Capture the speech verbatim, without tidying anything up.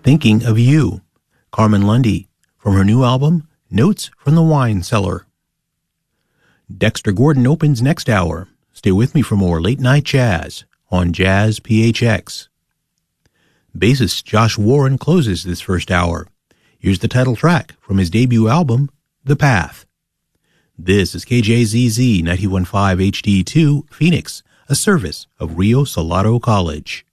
Thinking of You, Carmen Lundy, from her new album, Notes from the Wine Cellar. Dexter Gordon opens next hour. Stay with me for more late-night jazz on Jazz P H X. Bassist Josh Warren closes this first hour. Here's the title track from his debut album, The Path. This is K J Z Z ninety-one point five H D two, Phoenix, a service of Rio Salado College.